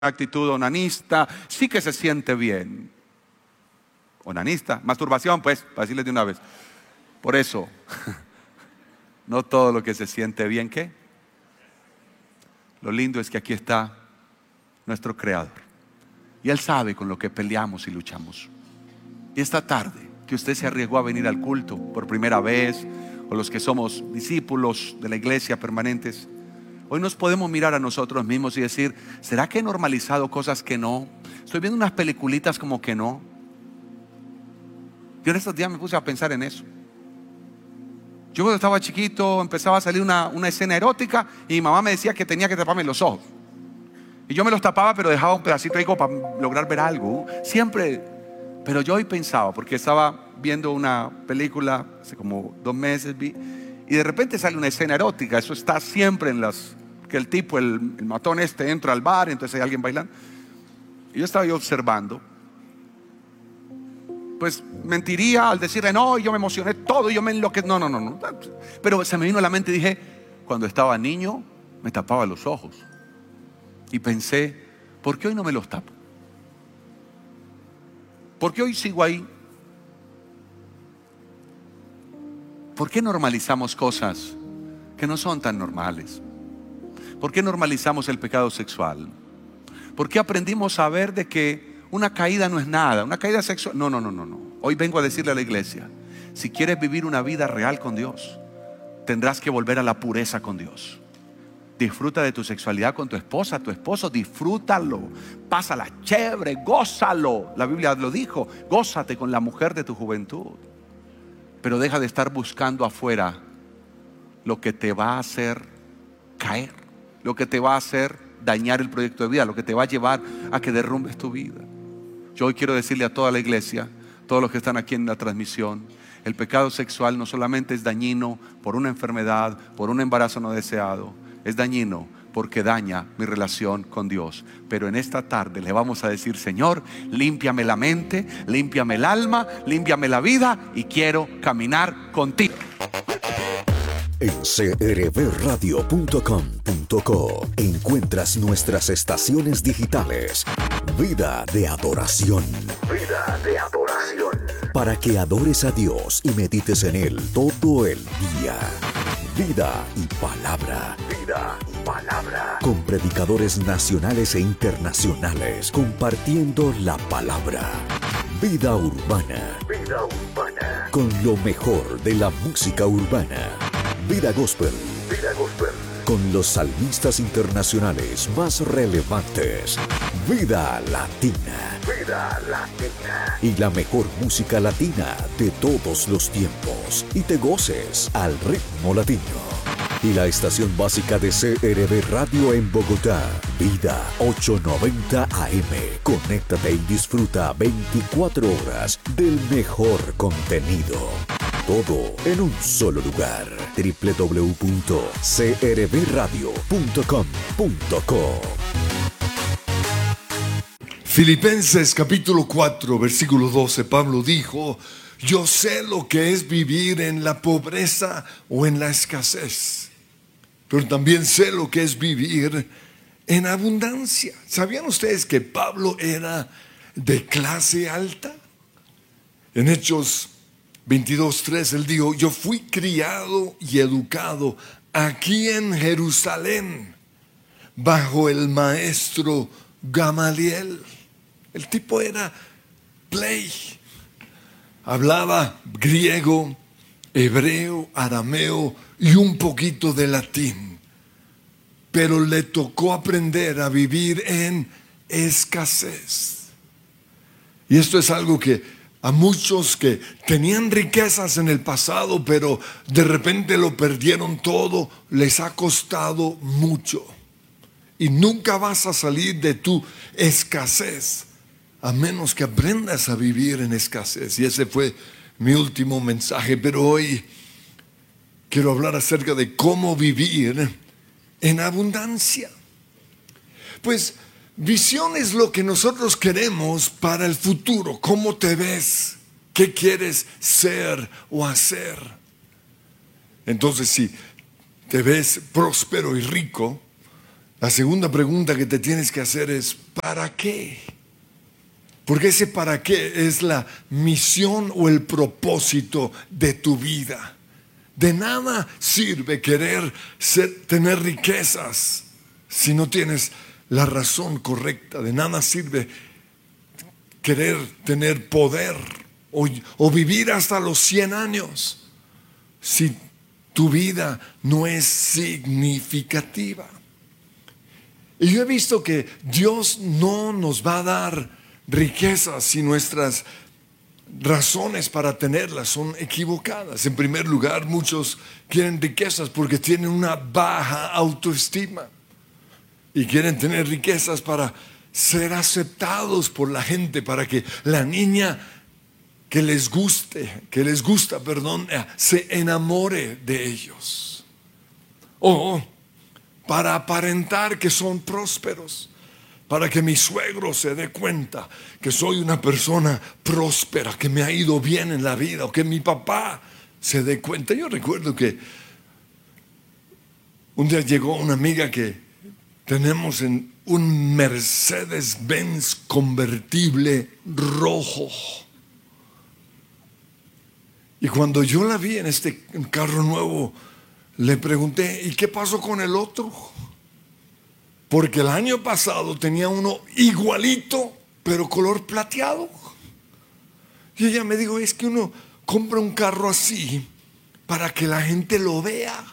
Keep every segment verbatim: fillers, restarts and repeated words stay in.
actitud onanista, sí que se siente bien. Onanista, masturbación, pues, para decirles de una vez. Por eso, no todo lo que se siente bien, ¿qué? Lo lindo es que aquí está nuestro Creador. Y Él sabe con lo que peleamos y luchamos. Y esta tarde, que usted se arriesgó a venir al culto por primera vez, o los que somos discípulos de la iglesia permanentes, hoy nos podemos mirar a nosotros mismos y decir: ¿será que he normalizado cosas que no? Estoy viendo unas peliculitas como que no. Yo en estos días me puse a pensar en eso. Yo cuando estaba chiquito empezaba a salir una, una escena erótica y mi mamá me decía que tenía que taparme los ojos. Y yo me los tapaba, pero dejaba un pedacito ahí como para lograr ver algo. Siempre. Pero yo hoy pensaba, porque estaba viendo una película hace como dos meses vi, y de repente sale una escena erótica. Eso está siempre en las... que el tipo, el, el matón este entra al bar y entonces hay alguien bailando. Y yo estaba yo observando. Pues mentiría al decirle no, yo me emocioné todo y yo me enloquecí. No, no, no, no. Pero se me vino a la mente y dije: cuando estaba niño me tapaba los ojos. Y pensé: ¿por qué hoy no me los tapo? ¿Por qué hoy sigo ahí? ¿Por qué normalizamos cosas que no son tan normales? ¿Por qué normalizamos el pecado sexual? ¿Por qué aprendimos a ver de que una caída no es nada? Una caída sexual, no, no, no, no, no. Hoy vengo a decirle a la iglesia: si quieres vivir una vida real con Dios, tendrás que volver a la pureza con Dios. Disfruta de tu sexualidad con tu esposa, tu esposo, disfrútalo, pásala chévere, gózalo. La Biblia lo dijo: gózate con la mujer de tu juventud. Pero deja de estar buscando afuera lo que te va a hacer caer, lo que te va a hacer dañar el proyecto de vida, lo que te va a llevar a que derrumbes tu vida. Yo hoy quiero decirle a toda la iglesia, todos los que están aquí en la transmisión: el pecado sexual no solamente es dañino por una enfermedad, por un embarazo no deseado, es dañino porque daña mi relación con Dios. Pero en esta tarde le vamos a decir: Señor, límpiame la mente, límpiame el alma, límpiame la vida, y quiero caminar contigo. En c r v radio punto com punto co encuentras nuestras estaciones digitales. Vida de adoración. Vida de adoración. Para que adores a Dios y medites en Él todo el día. Vida y palabra. Vida y palabra. Con predicadores nacionales e internacionales compartiendo la palabra. Vida urbana. Vida urbana. Con lo mejor de la música urbana. Vida gospel. Vida gospel. Con los salmistas internacionales más relevantes. Vida latina. Vida latina. Y la mejor música latina de todos los tiempos. Y te goces al ritmo latino. Y la estación básica de C R V Radio en Bogotá, Vida ochocientos noventa A M. Conéctate y disfruta veinticuatro horas del mejor contenido. Todo en un solo lugar. doble u doble u doble u punto c r v radio punto com punto co. Filipenses capítulo cuatro, versículo doce, Pablo dijo: yo sé lo que es vivir en la pobreza o en la escasez, pero también sé lo que es vivir en abundancia. ¿Sabían ustedes que Pablo era de clase alta? En Hechos veintidós tres, él dijo: yo fui criado y educado aquí en Jerusalén bajo el maestro Gamaliel. El tipo era play. Hablaba griego, hebreo, arameo y un poquito de latín. Pero le tocó aprender a vivir en escasez. Y esto es algo que a muchos que tenían riquezas en el pasado, pero de repente lo perdieron todo, les ha costado mucho. Y nunca vas a salir de tu escasez a menos que aprendas a vivir en escasez. Y ese fue mi último mensaje. Pero hoy quiero hablar acerca de cómo vivir en abundancia. Pues visión es lo que nosotros queremos para el futuro. ¿Cómo te ves? ¿Qué quieres ser o hacer? Entonces, si te ves próspero y rico, La segunda pregunta que te tienes que hacer es, ¿para qué? Porque ese para qué es la misión o el propósito de tu vida. De nada sirve querer ser, tener riquezas si no tienes la razón correcta. De nada sirve querer tener poder o, o vivir hasta los cien años si tu vida no es significativa. Y yo he visto que Dios no nos va a dar riquezas si nuestras razones para tenerlas son equivocadas. En primer lugar, muchos quieren riquezas porque tienen una baja autoestima y quieren tener riquezas para ser aceptados por la gente, para que la niña que les guste, que les gusta, perdón, se enamore de ellos. O para aparentar que son prósperos, para que mi suegro se dé cuenta que soy una persona próspera, que me ha ido bien en la vida, o que mi papá se dé cuenta. Yo recuerdo que un día llegó una amiga que tenemos en un Mercedes-Benz convertible rojo. Y cuando yo la vi en este carro nuevo, le pregunté, ¿y qué pasó con el otro? Porque el año pasado tenía uno igualito, pero color plateado. Y ella me dijo, es que uno compra un carro así para que la gente lo vea.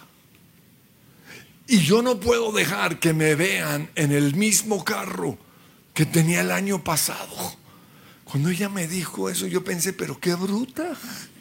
Y yo no puedo dejar que me vean en el mismo carro que tenía el año pasado. Cuando ella me dijo eso, yo pensé, pero qué bruta.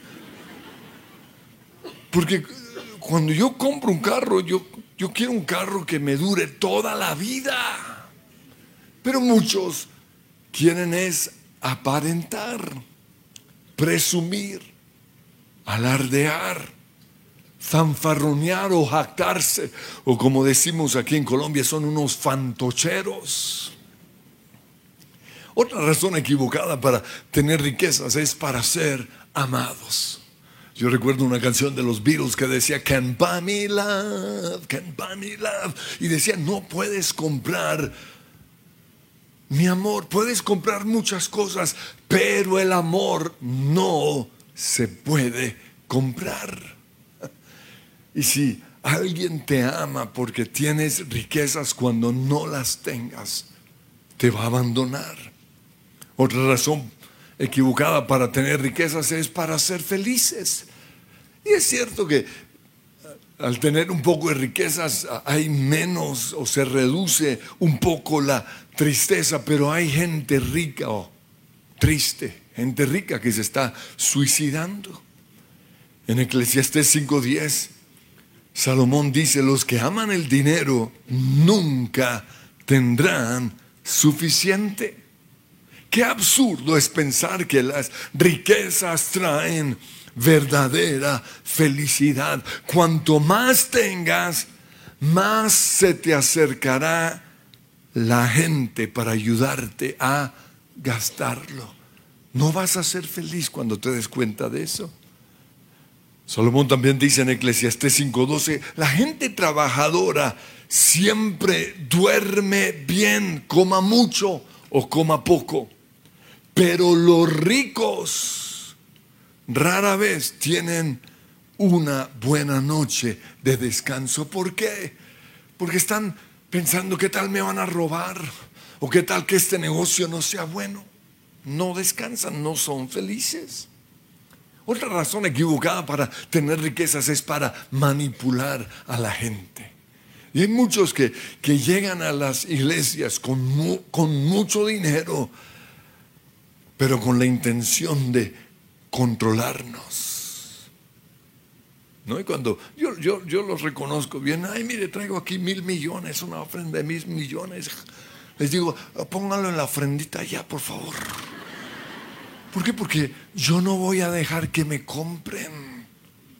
Porque cuando yo compro un carro, yo, yo quiero un carro que me dure toda la vida. Pero muchos quieren es aparentar, presumir, alardear, fanfarronear o jactarse. O como decimos aquí en Colombia, son unos fantocheros. Otra razón equivocada para tener riquezas es para ser amados. Yo recuerdo una canción de los Beatles que decía Can't buy me love, can't buy me love. Y decía, no puedes comprar mi amor. Puedes comprar muchas cosas, pero el amor no se puede comprar. Y si alguien te ama porque tienes riquezas, cuando no las tengas, te va a abandonar. Otra razón equivocada para tener riquezas es para ser felices. Y es cierto que al tener un poco de riquezas hay menos o se reduce un poco la tristeza, pero hay gente rica o triste, gente rica que se está suicidando. En Eclesiastés cinco diez, Salomón dice, los que aman el dinero nunca tendrán suficiente. Qué absurdo es pensar que las riquezas traen verdadera felicidad. Cuanto más tengas, más se te acercará la gente para ayudarte a gastarlo. No vas a ser feliz cuando te des cuenta de eso. Salomón también dice en Eclesiastés cinco doce, la gente trabajadora siempre duerme bien, coma mucho o coma poco. Pero los ricos rara vez tienen una buena noche de descanso. ¿Por qué? Porque están pensando qué tal me van a robar o qué tal que este negocio no sea bueno. No descansan, no son felices. Otra razón equivocada para tener riquezas es para manipular a la gente. Y hay muchos que, que llegan a las iglesias con, mu, con mucho dinero, pero con la intención de controlarnos. ¿No? Y cuando yo, yo, yo los reconozco bien, ay, mire, traigo aquí mil millones, una ofrenda de mil millones. Les digo, pónganlo en la ofrendita ya, por favor. ¿Por qué? Porque yo no voy a dejar que me compren.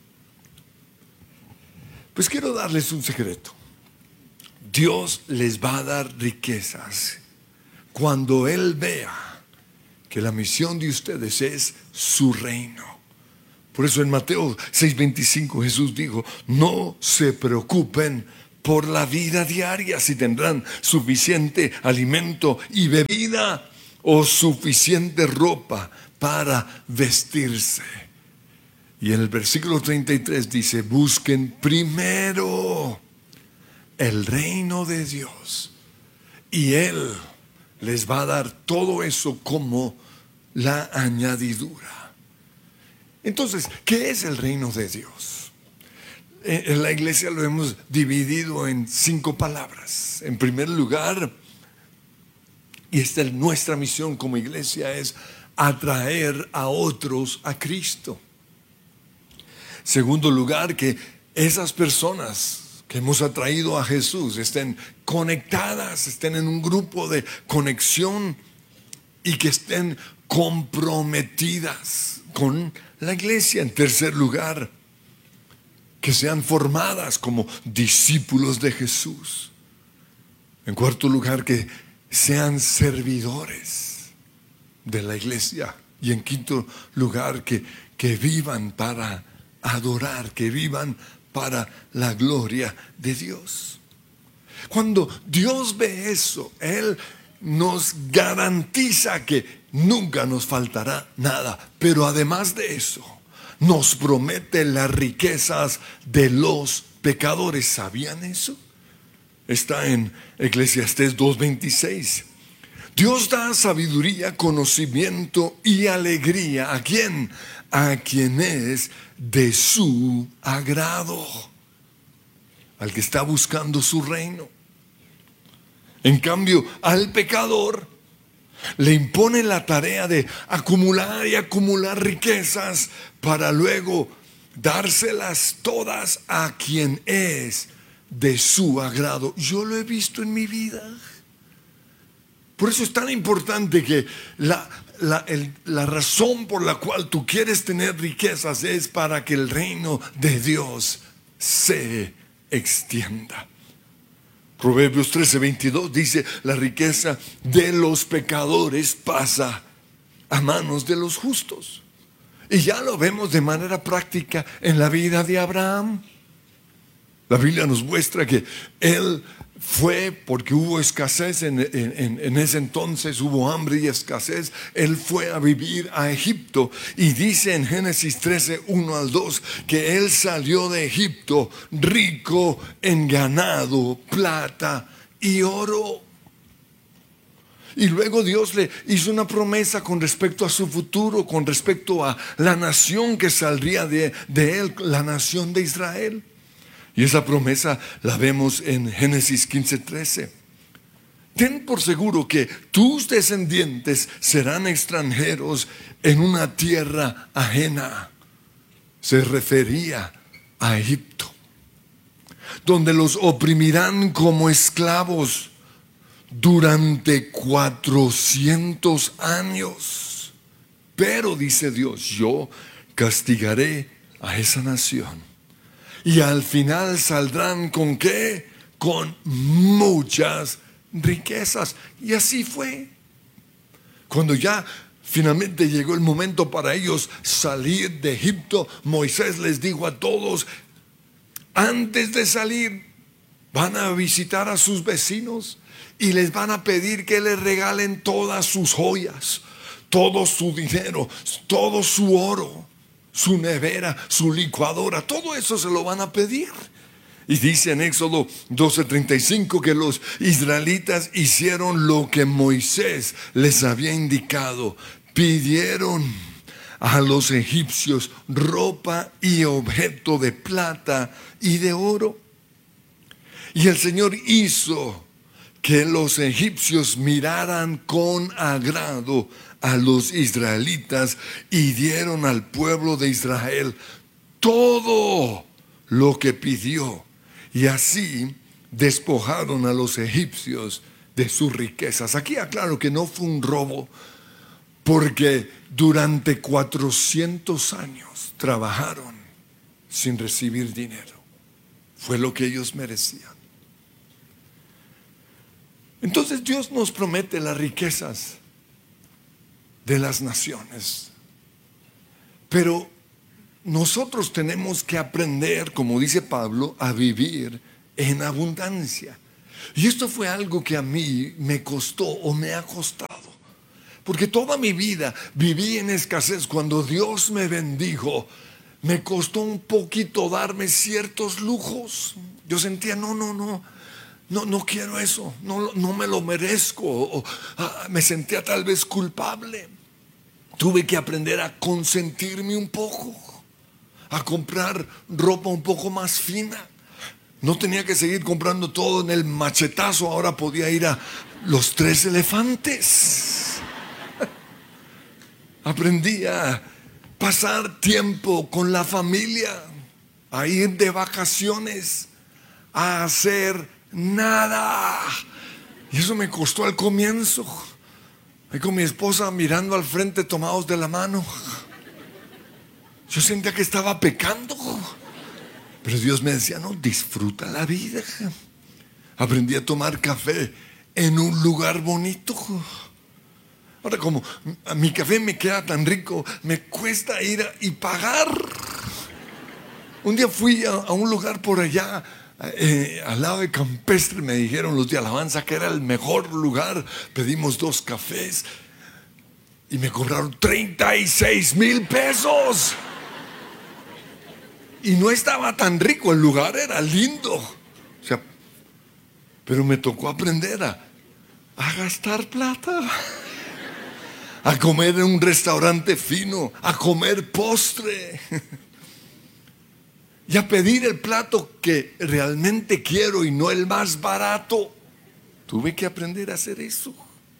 Pues quiero darles un secreto. Dios les va a dar riquezas cuando Él vea que la misión de ustedes es su reino. Por eso en Mateo seis veinticinco Jesús dijo, no se preocupen por la vida diaria, si tendrán suficiente alimento y bebida o suficiente ropa para vestirse. Y en el versículo treinta y tres dice: busquen primero el reino de Dios y Él les va a dar todo eso como la añadidura. Entonces, ¿qué es el reino de Dios? En la iglesia lo hemos dividido en cinco palabras. En primer lugar, y esta es nuestra misión como iglesia, es atraer a otros a Cristo. Segundo lugar, que esas personas que hemos atraído a Jesús estén conectadas, estén en un grupo de conexión y que estén comprometidas con la iglesia. En tercer lugar, que sean formadas como discípulos de Jesús. En cuarto lugar, que sean servidores de la iglesia. Y en quinto lugar, que, que vivan para adorar, que vivan para la gloria de Dios. Cuando Dios ve eso, Él nos garantiza que nunca nos faltará nada. Pero además de eso, nos promete las riquezas de los pecadores. ¿Sabían eso? Está en Eclesiastés dos veintiséis. Dios da sabiduría, conocimiento y alegría. ¿A quién? A quien es de su agrado, al que está buscando su reino. En cambio, al pecador le impone la tarea de acumular y acumular riquezas para luego dárselas todas a quien es de su agrado. Yo lo he visto en mi vida. Por eso es tan importante que la, la, el, la razón por la cual tú quieres tener riquezas es para que el reino de Dios se extienda. Proverbios trece veintidós dice: la riqueza de los pecadores pasa a manos de los justos. Y ya lo vemos de manera práctica en la vida de Abraham. La Biblia nos muestra que él fue, porque hubo escasez en, en, en ese entonces, hubo hambre y escasez, él fue a vivir a Egipto. Y dice en Génesis trece, uno al dos, que él salió de Egipto rico en ganado, plata y oro. Y luego Dios le hizo una promesa con respecto a su futuro, con respecto a la nación que saldría de, de él, la nación de Israel. Y esa promesa la vemos en Génesis quince trece. Ten por seguro que tus descendientes serán extranjeros en una tierra ajena. Se refería a Egipto, donde los oprimirán como esclavos durante cuatrocientos años. Pero dice Dios: yo castigaré a esa nación. Y al final saldrán ¿con qué? Con muchas riquezas. Y así fue. Cuando ya finalmente llegó el momento para ellos salir de Egipto, Moisés les dijo a todos: antes de salir, van a visitar a sus vecinos y les van a pedir que les regalen todas sus joyas, todo su dinero, todo su oro, su nevera, su licuadora, todo eso se lo van a pedir. Y dice en Éxodo doce treinta y cinco que los israelitas hicieron lo que Moisés les había indicado. Pidieron a los egipcios ropa y objeto de plata y de oro. Y el Señor hizo que los egipcios miraran con agrado a los israelitas y dieron al pueblo de Israel todo lo que pidió. Y así despojaron a los egipcios de sus riquezas. Aquí aclaro que no fue un robo, porque durante cuatrocientos años trabajaron sin recibir dinero. Fue lo que ellos merecían. Entonces Dios nos promete las riquezas de las naciones. Pero nosotros tenemos que aprender, como dice Pablo, a vivir en abundancia. Y esto fue algo que a mí me costó o me ha costado. Porque toda mi vida viví en escasez. Cuando Dios me bendijo, me costó un poquito darme ciertos lujos. Yo sentía, no, no, no, no, no quiero eso, no, no me lo merezco. O, ah, me sentía tal vez culpable. Tuve que aprender a consentirme un poco, a comprar ropa un poco más fina. No tenía que seguir comprando todo en el machetazo. Ahora podía ir a los Tres Elefantes. Aprendí a pasar tiempo con la familia, a ir de vacaciones, a hacer nada. Y eso me costó al comienzo. Ahí con mi esposa mirando al frente, tomados de la mano. Yo sentía que estaba pecando. Pero Dios me decía, no, disfruta la vida. Aprendí a tomar café en un lugar bonito. Ahora, como mi café me queda tan rico, me cuesta ir a, y pagar. Un día fui a, a un lugar por allá, eh, al lado de Campestre. Me dijeron los de alabanza que era el mejor lugar. Pedimos dos cafés y me cobraron treinta y seis mil pesos. Y no estaba tan rico, el lugar era lindo. O sea, pero me tocó aprender a, a gastar plata, a comer en un restaurante fino, a comer postre y a pedir el plato que realmente quiero y no el más barato. Tuve que aprender a hacer eso.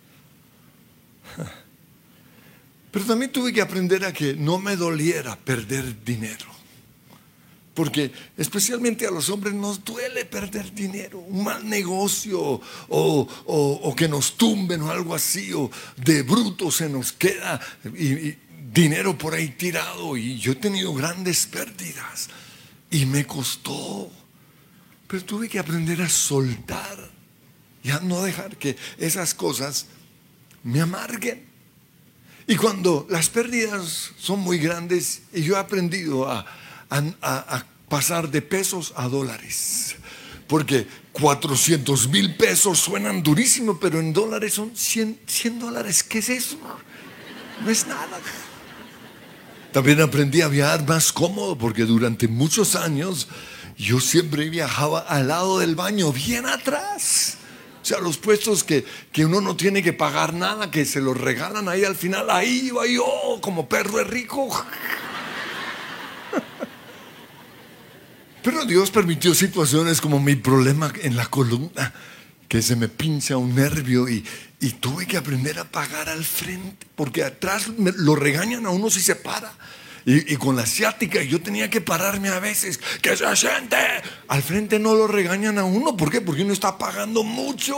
Pero también tuve que aprender a que no me doliera perder dinero. Porque especialmente a los hombres nos duele perder dinero, un mal negocio o, o, o que nos tumben o algo así, o de bruto se nos queda y, y dinero por ahí tirado. Y yo he tenido grandes pérdidas y me costó, pero tuve que aprender a soltar y a no dejar que esas cosas me amarguen. Y cuando las pérdidas son muy grandes, y yo he aprendido a A, a, a pasar de pesos a dólares, porque cuatrocientos mil pesos suenan durísimo, pero en dólares son cien dólares. ¿Qué es eso? No es nada. También aprendí a viajar más cómodo, porque durante muchos años yo siempre viajaba al lado del baño, bien atrás. O sea, los puestos que, que uno no tiene que pagar nada, que se los regalan ahí al final. Ahí iba yo como perro de rico. Pero Dios permitió situaciones como mi problema en la columna, que se me pincha un nervio y, y tuve que aprender a pagar al frente, porque atrás me, lo regañan a uno si se para. Y, y con la ciática yo tenía que pararme a veces. ¡Que se siente! Al frente no lo regañan a uno. ¿Por qué? Porque uno está pagando mucho.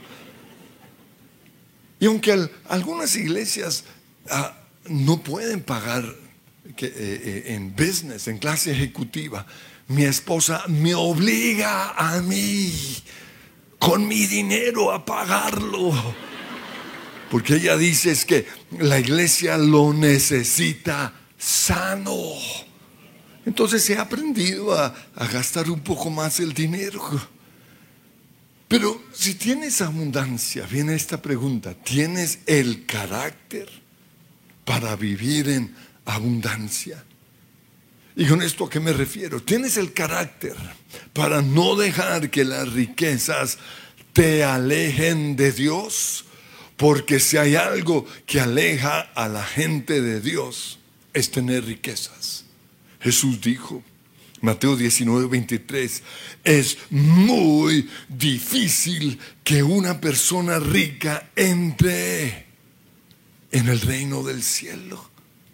Y aunque al, algunas iglesias ah, no pueden pagar que, eh, eh, en business, en clase ejecutiva, mi esposa me obliga a mí con mi dinero a pagarlo, porque ella dice es que la iglesia lo necesita sano. Entonces he aprendido a, a gastar un poco más el dinero. Pero si tienes abundancia, viene esta pregunta: ¿tienes el carácter para vivir en abundancia? ¿Y con esto a qué me refiero? ¿Tienes el carácter para no dejar que las riquezas te alejen de Dios? Porque si hay algo que aleja a la gente de Dios, es tener riquezas. Jesús dijo, Mateo diecinueve, veintitrés, es muy difícil que una persona rica entre en el reino del cielo.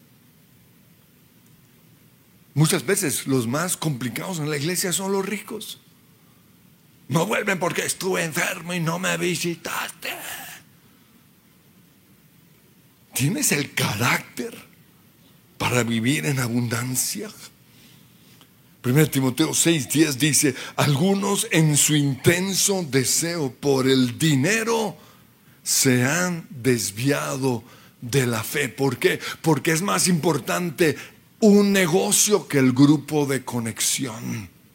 Muchas veces los más complicados en la iglesia son los ricos. No vuelven porque estuve enfermo y no me visitaste. ¿Tienes el carácter para vivir en abundancia? primero Timoteo seis, diez dice, algunos en su intenso deseo por el dinero se han desviado de la fe. ¿Por qué? Porque es más importante un negocio que el grupo de conexión.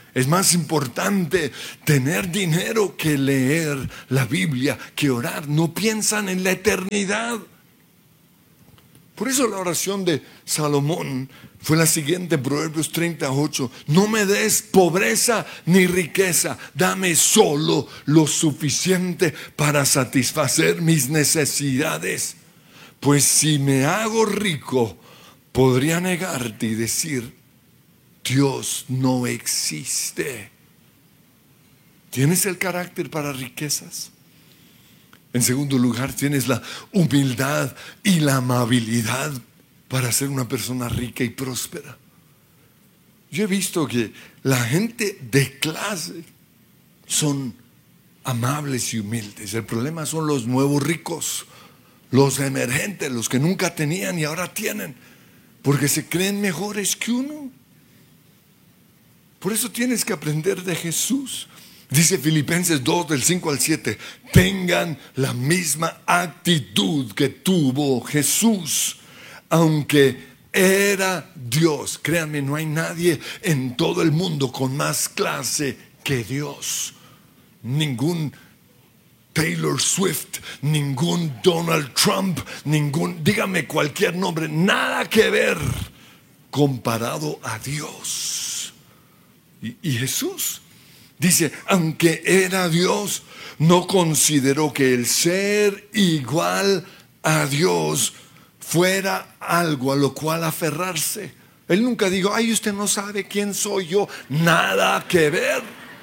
Es más importante tener dinero que leer la Biblia, que orar. No piensan en la eternidad. Por eso la oración de Salomón fue la siguiente, Proverbios treinta y ocho. No me des pobreza ni riqueza, dame solo lo suficiente para satisfacer mis necesidades. Pues si me hago rico, podría negarte y decir, Dios no existe. ¿Tienes el carácter para riquezas? En segundo lugar, tienes la humildad y la amabilidad para ser una persona rica y próspera. Yo he visto que la gente de clase son amables y humildes. El problema son los nuevos ricos, los emergentes, los que nunca tenían y ahora tienen, porque se creen mejores que uno. Por eso tienes que aprender de Jesús. Dice Filipenses dos, del cinco al siete, tengan la misma actitud que tuvo Jesús, aunque era Dios. Créanme, no hay nadie en todo el mundo con más clase que Dios. Ningún Taylor Swift, ningún Donald Trump, ningún, dígame cualquier nombre, nada que ver comparado a Dios. Y, y Jesús dice, aunque era Dios, no consideró que el ser igual a Dios fuera algo a lo cual aferrarse. Él nunca dijo, ay, usted no sabe quién soy yo. Nada que ver.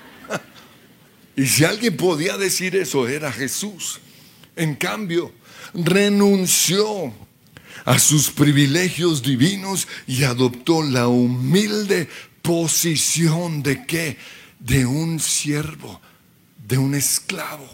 Y si alguien podía decir eso, era Jesús. En cambio, renunció a sus privilegios divinos y adoptó la humilde posición de ¿qué? De un siervo, de un esclavo.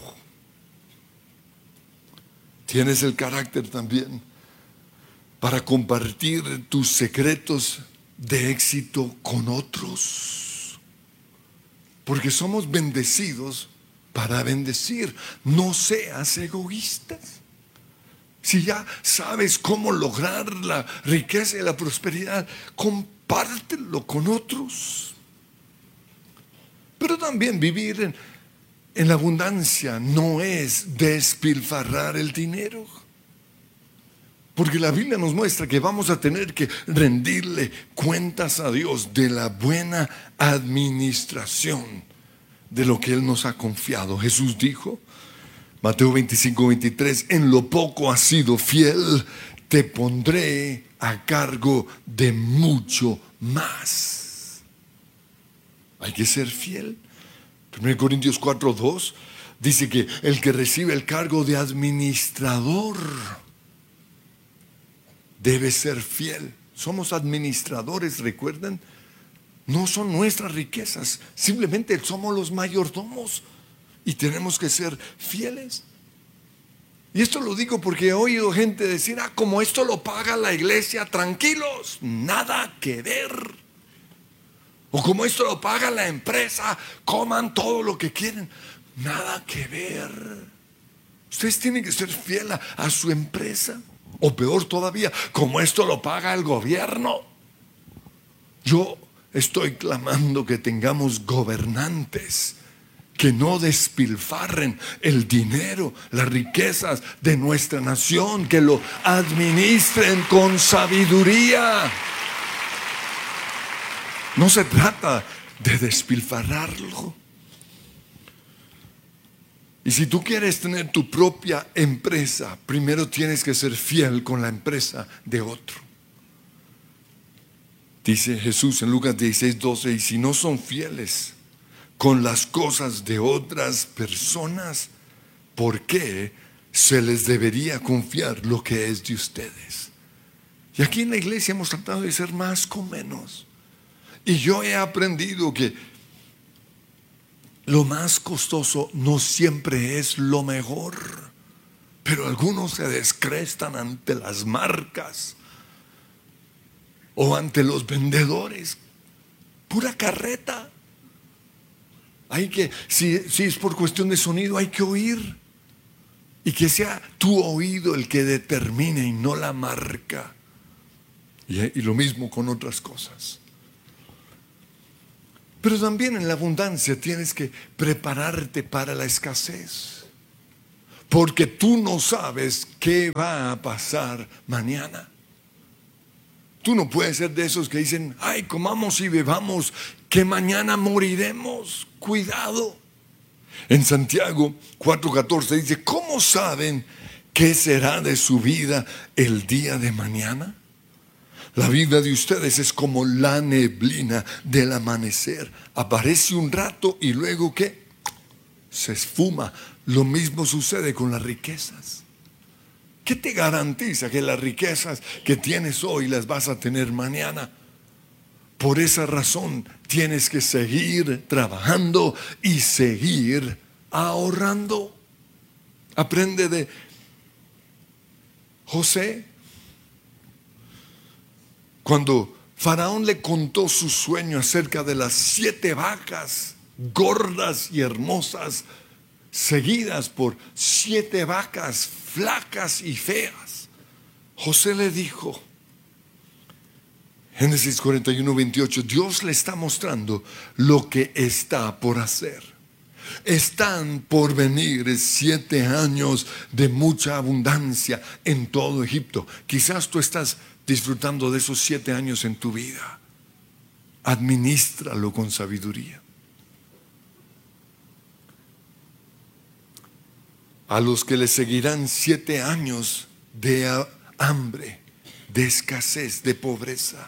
Tienes el carácter también para compartir tus secretos de éxito con otros, porque somos bendecidos para bendecir. No seas egoísta. Si ya sabes cómo lograr la riqueza y la prosperidad, compártelo con otros. Pero también vivir en, en la abundancia no es despilfarrar el dinero. Porque la Biblia nos muestra que vamos a tener que rendirle cuentas a Dios de la buena administración de lo que Él nos ha confiado. Jesús dijo, Mateo veinticinco, veintitrés, en lo poco has sido fiel, te pondré a cargo de mucho más. Hay que ser fiel. primera Corintios cuatro, dos dice que el que recibe el cargo de administrador debe ser fiel. Somos administradores, recuerden. No son nuestras riquezas, simplemente somos los mayordomos y tenemos que ser fieles. Y esto lo digo porque he oído gente decir, ah, como esto lo paga la iglesia, tranquilos, nada que ver. O como esto lo paga la empresa, coman todo lo que quieren, nada que ver. Ustedes tienen que ser fieles a, a su empresa. O peor todavía, como esto lo paga el gobierno. Yo estoy clamando que tengamos gobernantes que no despilfarren el dinero, las riquezas de nuestra nación, que lo administren con sabiduría. No se trata de despilfarrarlo. Y si tú quieres tener tu propia empresa, primero tienes que ser fiel con la empresa de otro. Dice Jesús en Lucas dieciséis, doce, y si no son fieles con las cosas de otras personas, ¿por qué se les debería confiar lo que es de ustedes? Y aquí en la iglesia hemos tratado de ser más con menos. Y yo he aprendido que lo más costoso no siempre es lo mejor, pero algunos se descrestan ante las marcas o ante los vendedores. Pura carreta. Hay que, si, si es por cuestión de sonido, hay que oír. Y que sea tu oído el que determine y no la marca. Y, y lo mismo con otras cosas. Pero también en la abundancia tienes que prepararte para la escasez. Porque tú no sabes qué va a pasar mañana. Tú no puedes ser de esos que dicen, ay, comamos y bebamos, que mañana moriremos. Cuidado. En Santiago cuatro catorce dice, ¿cómo saben qué será de su vida el día de mañana? La vida de ustedes es como la neblina del amanecer. Aparece un rato y luego ¿qué? Se esfuma. Lo mismo sucede con las riquezas. ¿Qué te garantiza que las riquezas que tienes hoy las vas a tener mañana? Por esa razón tienes que seguir trabajando y seguir ahorrando. Aprende de José. Cuando Faraón le contó su sueño acerca de las siete vacas gordas y hermosas, seguidas por siete vacas flacas y feas, José le dijo, Génesis cuarenta y uno, veintiocho, Dios le está mostrando lo que está por hacer. Están por venir siete años de mucha abundancia en todo Egipto. Quizás tú estás disfrutando de esos siete años en tu vida. Adminístralo con sabiduría. A los que le seguirán siete años de hambre, de escasez, de pobreza.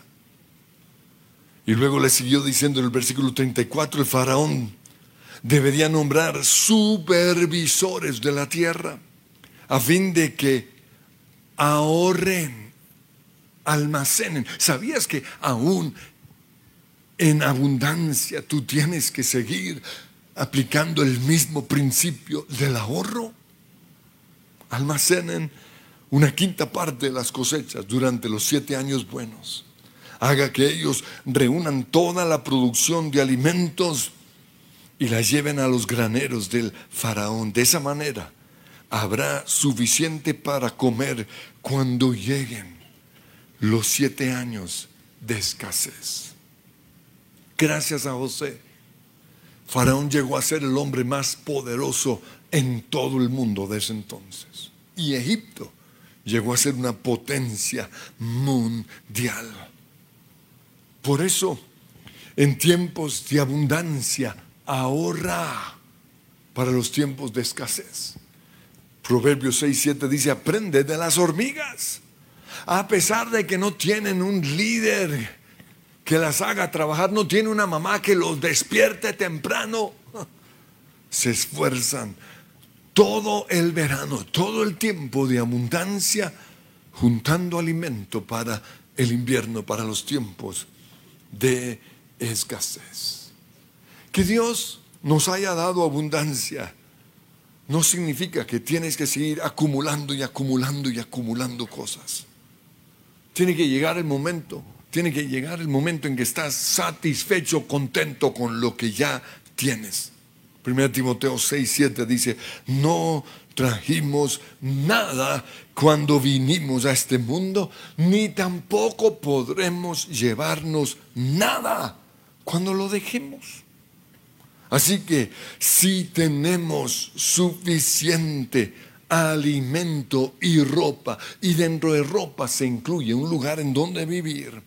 Y luego le siguió diciendo en el versículo treinta y cuatro, el faraón debería nombrar supervisores de la tierra a fin de que ahorren, almacenen. ¿Sabías que aún en abundancia tú tienes que seguir aplicando el mismo principio del ahorro? Almacenen una quinta parte de las cosechas durante los siete años buenos. Haga que ellos reúnan toda la producción de alimentos y la lleven a los graneros del faraón. De esa manera habrá suficiente para comer cuando lleguen los siete años de escasez. Gracias a José, Faraón llegó a ser el hombre más poderoso en todo el mundo desde entonces. Y Egipto llegó a ser una potencia mundial. Por eso, en tiempos de abundancia, ahorra para los tiempos de escasez. Proverbios seis, siete dice, aprende de las hormigas. A pesar de que no tienen un líder que las haga trabajar, no tiene una mamá que los despierte temprano, se esfuerzan todo el verano, todo el tiempo de abundancia, juntando alimento para el invierno, para los tiempos de escasez. Que Dios nos haya dado abundancia no significa que tienes que seguir acumulando y acumulando y acumulando cosas. Tiene que llegar el momento, tiene que llegar el momento en que estás satisfecho, contento con lo que ya tienes. Primera Timoteo seis, siete dice, no trajimos nada cuando vinimos a este mundo, ni tampoco podremos llevarnos nada cuando lo dejemos. Así que si tenemos suficiente alimento y ropa, y dentro de ropa se incluye un lugar en donde vivir,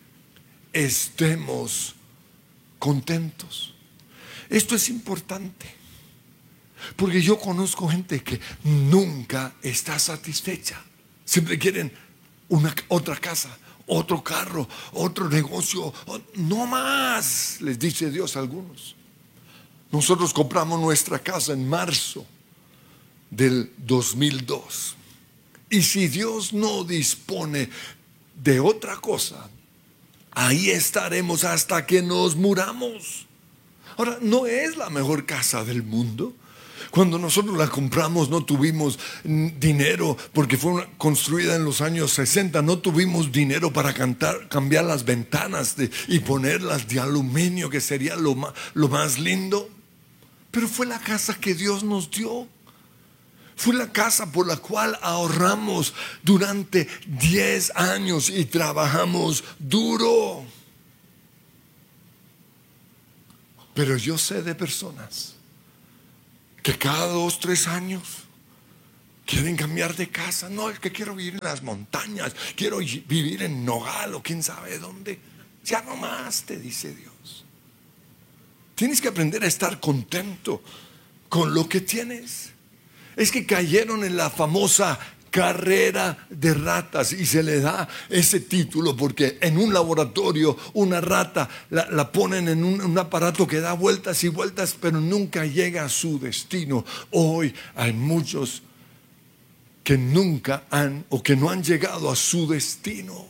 estemos contentos. Esto es importante, porque yo conozco gente que nunca está satisfecha. Siempre quieren una, otra casa, otro carro, otro negocio. No más, les dice Dios a algunos. Nosotros compramos nuestra casa en marzo del dos mil dos. Y si Dios no dispone de otra cosa, ahí estaremos hasta que nos muramos. Ahora, no es la mejor casa del mundo. Cuando nosotros la compramos no tuvimos dinero, porque fue una, construida en los años sesenta, no tuvimos dinero para cantar, cambiar las ventanas de, y ponerlas de aluminio, que sería lo más, lo más lindo. Pero fue la casa que Dios nos dio. Fue la casa por la cual ahorramos durante diez años y trabajamos duro. Pero yo sé de personas que cada dos, tres años quieren cambiar de casa. No, es que quiero vivir en las montañas, quiero vivir en Nogal o quién sabe dónde. Ya no más, te dice Dios. Tienes que aprender a estar contento con lo que tienes. Es que cayeron en la famosa carrera de ratas, y se le da ese título porque en un laboratorio una rata la, la ponen en un, un aparato que da vueltas y vueltas, pero nunca llega a su destino. Hoy hay muchos que nunca han o que no han llegado a su destino,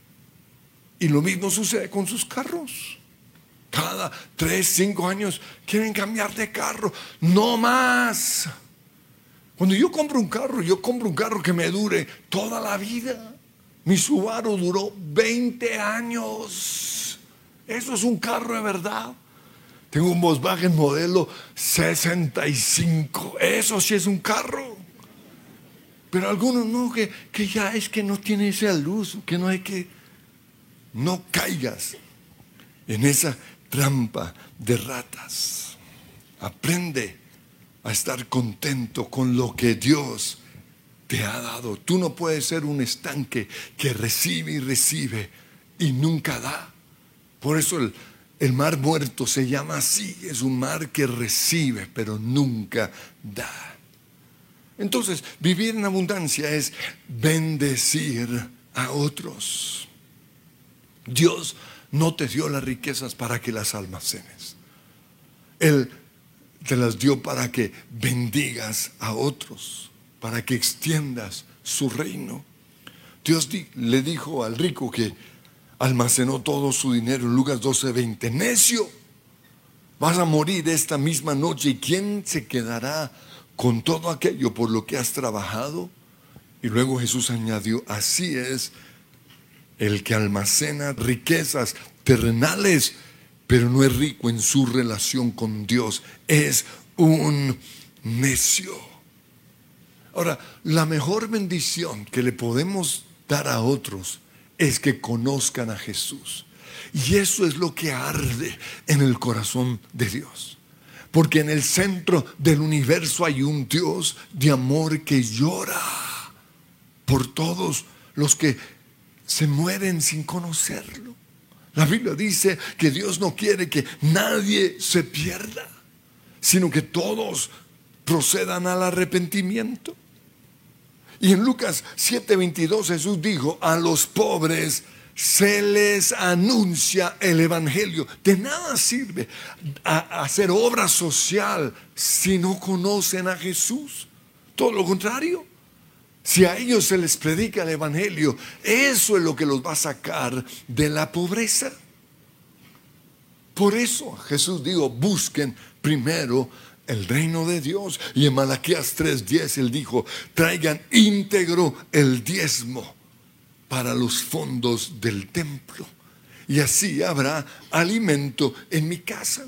y lo mismo sucede con sus carros. Cada tres, cinco años quieren cambiar de carro. No más. Cuando yo compro un carro, yo compro un carro que me dure toda la vida. Mi Subaru duró veinte años. Eso es un carro de verdad. Tengo un Volkswagen modelo sesenta y cinco. Eso sí es un carro. Pero algunos no, que, que ya es que no tiene esa luz, que no hay que... No caigas en esa trampa de ratas. Aprende a estar contento con lo que Dios te ha dado. Tú no puedes ser un estanque que recibe y recibe y nunca da. Por eso el, el mar muerto se llama así. Es un mar que recibe pero nunca da. Entonces, vivir en abundancia es bendecir a otros. Dios no te dio las riquezas para que las almacenes. Él te las dio para que bendigas a otros, para que extiendas su reino. Dios di, le dijo al rico que almacenó todo su dinero en Lucas doce veinte: necio, vas a morir esta misma noche, ¿y quién se quedará con todo aquello por lo que has trabajado? Y luego Jesús añadió: así es el que almacena riquezas terrenales, pero no es rico en su relación con Dios. Es un necio. Ahora, la mejor bendición que le podemos dar a otros es que conozcan a Jesús. Y eso es lo que arde en el corazón de Dios. Porque en el centro del universo hay un Dios de amor que llora por todos los que se mueren sin conocerlo. La Biblia dice que Dios no quiere que nadie se pierda, sino que todos procedan al arrepentimiento. Y en Lucas siete veintidós Jesús dijo: a los pobres se les anuncia el evangelio. De nada sirve a hacer obra social si no conocen a Jesús. Todo lo contrario. Si a ellos se les predica el evangelio, eso es lo que los va a sacar de la pobreza. Por eso Jesús dijo: busquen primero el reino de Dios. Y en Malaquías tres diez Él dijo: traigan íntegro el diezmo para los fondos del templo, y así habrá alimento en mi casa.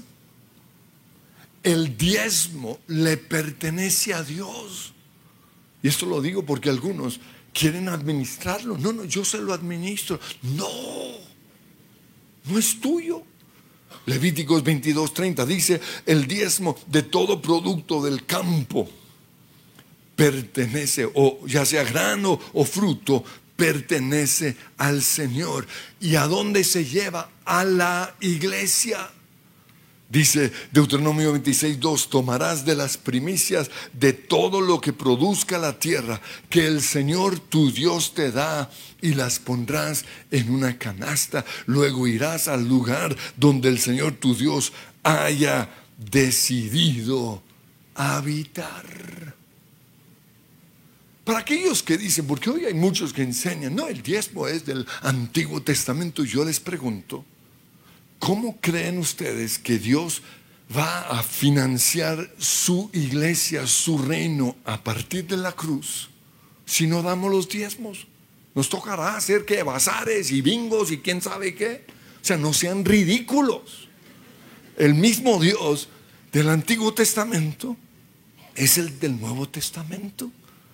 El diezmo le pertenece a Dios. Y esto lo digo porque algunos quieren administrarlo. No, no, yo se lo administro. No, no es tuyo. Levíticos veintidós treinta dice: el diezmo de todo producto del campo pertenece, o ya sea grano o fruto, pertenece al Señor. ¿Y a dónde se lleva? A la iglesia. Dice Deuteronomio veintiséis dos: tomarás de las primicias de todo lo que produzca la tierra que el Señor tu Dios te da, y las pondrás en una canasta. Luego irás al lugar donde el Señor tu Dios haya decidido habitar. Para aquellos que dicen, porque hoy hay muchos que enseñan, no, el diezmo es del Antiguo Testamento, yo les pregunto: ¿cómo creen ustedes que Dios va a financiar su iglesia, su reino a partir de la cruz, si no damos los diezmos? Nos tocará hacer que bazares y bingos y quién sabe qué. O sea, no sean ridículos. El mismo Dios del Antiguo Testamento es el del Nuevo Testamento.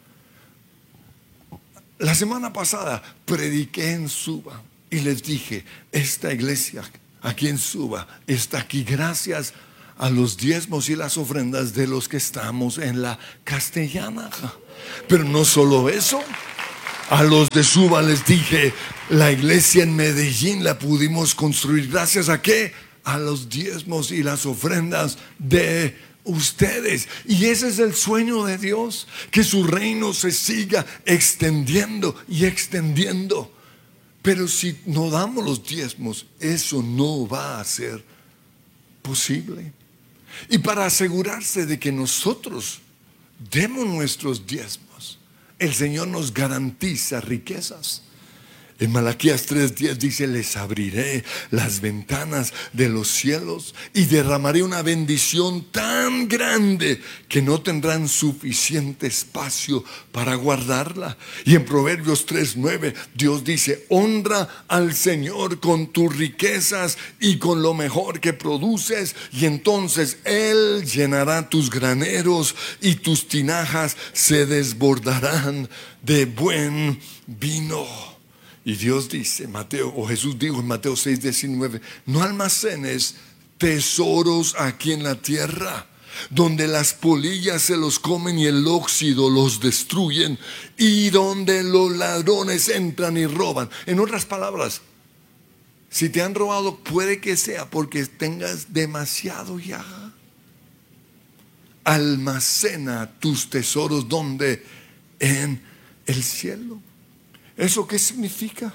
La semana pasada prediqué en Suba y les dije: esta iglesia aquí en Suba está aquí gracias a los diezmos y las ofrendas de los que estamos en la castellana. Pero no solo eso. A los de Suba les dije, la iglesia en Medellín la pudimos construir gracias a ¿qué? A los diezmos y las ofrendas de ustedes. Y ese es el sueño de Dios, que su reino se siga extendiendo y extendiendo. Pero si no damos los diezmos, eso no va a ser posible. Y para asegurarse de que nosotros demos nuestros diezmos, el Señor nos garantiza riquezas. En Malaquías tres diez dice: les abriré las ventanas de los cielos y derramaré una bendición tan grande que no tendrán suficiente espacio para guardarla. Y en Proverbios tres nueve Dios dice: honra al Señor con tus riquezas y con lo mejor que produces, y entonces Él llenará tus graneros y tus tinajas se desbordarán de buen vino. Y Dios dice, Mateo, o Jesús dijo en Mateo seis diecinueve: no almacenes tesoros aquí en la tierra, donde las polillas se los comen y el óxido los destruyen, y donde los ladrones entran y roban. En otras palabras, si te han robado, puede que sea porque tengas demasiado ya. Almacena tus tesoros donde, en el cielo. ¿Eso qué significa?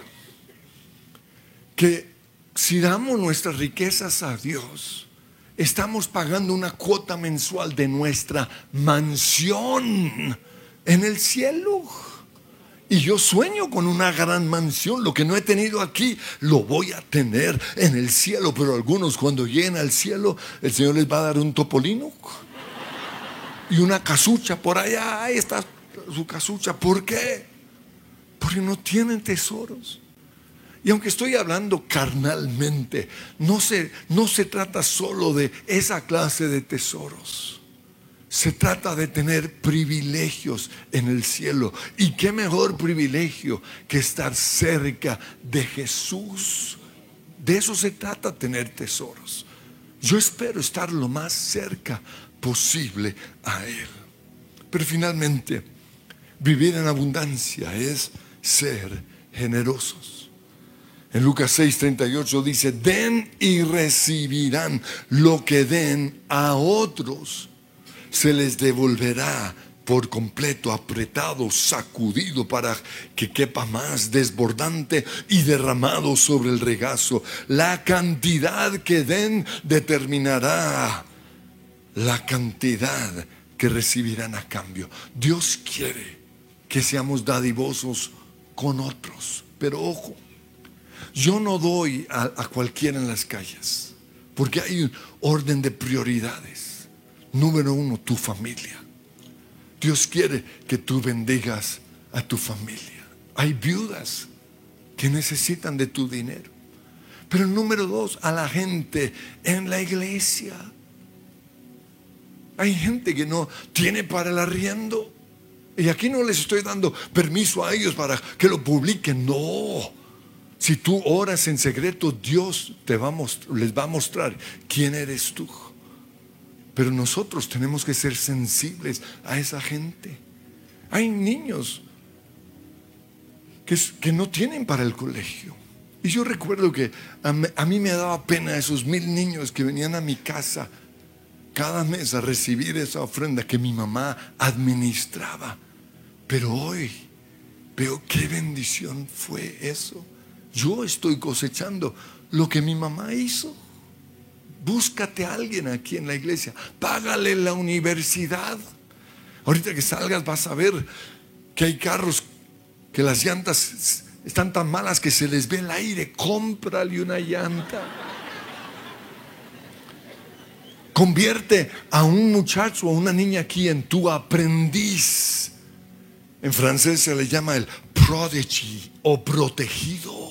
Que si damos nuestras riquezas a Dios, estamos pagando una cuota mensual de nuestra mansión en el cielo. Y yo sueño con una gran mansión. Lo que no he tenido aquí, lo voy a tener en el cielo. Pero algunos, cuando lleguen al cielo, el Señor les va a dar un topolino y una casucha por allá. Ahí está su casucha. ¿Por qué? Porque no tienen tesoros. Y aunque estoy hablando carnalmente, no se, no se trata solo de esa clase de tesoros. Se trata de tener privilegios en el cielo. Y qué mejor privilegio que estar cerca de Jesús. De eso se trata, tener tesoros. Yo espero estar lo más cerca posible a Él. Pero finalmente, vivir en abundancia es ser generosos. En Lucas seis treinta y ocho dice: den y recibirán, lo que den a otros se les devolverá por completo, apretado, sacudido para que quepa más, desbordante y derramado sobre el regazo. La cantidad que den determinará la cantidad que recibirán a cambio. Dios quiere que seamos dadivosos con otros, pero ojo, yo no doy a, a cualquiera en las calles, porque hay un orden de prioridades. Número uno, tu familia. Dios quiere que tú bendigas a tu familia. Hay viudas que necesitan de tu dinero. Pero número dos, a la gente en la iglesia. Hay gente que no tiene para el arriendo. Y aquí no les estoy dando permiso a ellos para que lo publiquen. No. Si tú oras en secreto, Dios te va a most- les va a mostrar quién eres tú. Pero nosotros tenemos que ser sensibles a esa gente. Hay niños que, que no tienen para el colegio. Y yo recuerdo que a, me, a mí me daba pena esos mil niños que venían a mi casa cada mes a recibir esa ofrenda que mi mamá administraba. Pero hoy veo qué bendición fue eso. Yo estoy cosechando lo que mi mamá hizo. Búscate a alguien aquí en la iglesia, págale la universidad. Ahorita que salgas vas a ver que hay carros que las llantas están tan malas que se les ve el aire. Cómprale una llanta. Convierte a un muchacho o a una niña aquí en tu aprendiz. En francés se le llama el prodigy o protegido.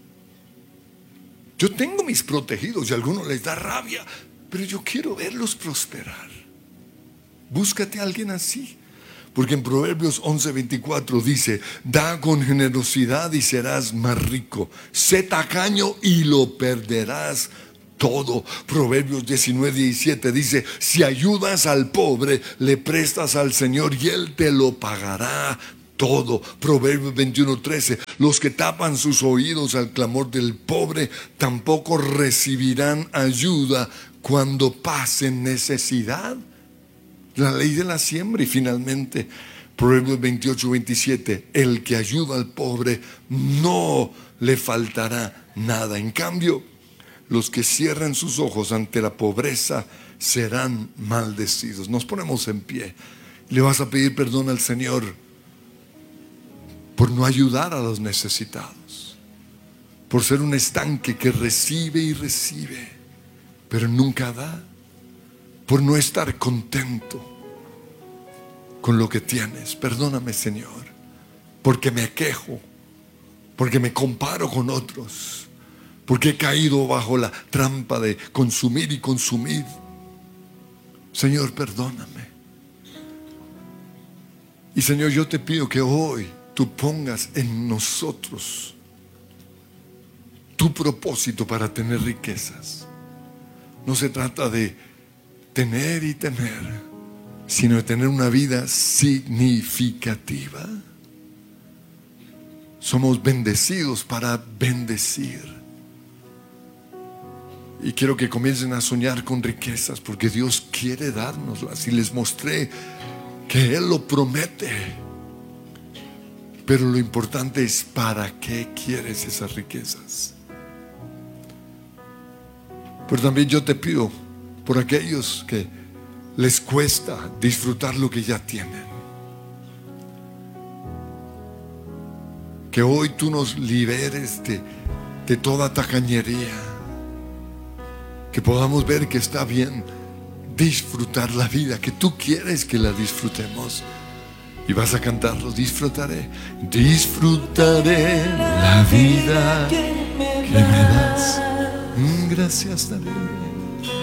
Yo tengo mis protegidos y a algunos les da rabia, pero yo quiero verlos prosperar. Búscate a alguien así. Porque en Proverbios once veinticuatro dice: da con generosidad y serás más rico. Sé tacaño y lo perderás todo. Proverbios diecinueve, diecisiete dice: si ayudas al pobre, le prestas al Señor y Él te lo pagará todo. Proverbios veintiuno, trece: los que tapan sus oídos al clamor del pobre, tampoco recibirán ayuda cuando pasen necesidad. La ley de la siembra. Y finalmente, Proverbios veintiocho, veintisiete: el que ayuda al pobre no le faltará nada. En cambio, los que cierran sus ojos ante la pobreza serán maldecidos. Nos ponemos en pie. Le vas a pedir perdón al Señor por no ayudar a los necesitados, por ser un estanque que recibe y recibe, pero nunca da, por no estar contento con lo que tienes. Perdóname, Señor, porque me quejo, porque me comparo con otros, porque he caído bajo la trampa de consumir y consumir. Señor, perdóname. Y Señor, yo te pido que hoy tú pongas en nosotros tu propósito para tener riquezas. No se trata de tener y tener, sino de tener una vida significativa. Somos bendecidos para bendecir. Y quiero que comiencen a soñar con riquezas, porque Dios quiere dárnoslas. Y les mostré que Él lo promete. Pero lo importante es: ¿para qué quieres esas riquezas? Pero también yo te pido por aquellos que les cuesta disfrutar lo que ya tienen, que hoy tú nos liberes de, de toda tacañería, que podamos ver que está bien disfrutar la vida, que tú quieres que la disfrutemos. Y vas a cantarlo: disfrutaré, disfrutaré la vida que me das. Gracias daré.